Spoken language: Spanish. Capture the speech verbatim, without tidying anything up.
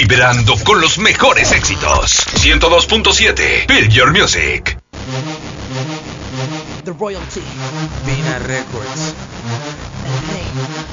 vibrando con los mejores éxitos. ciento dos punto siete, Build Your Music. The Royalty. Vina Records. Hey.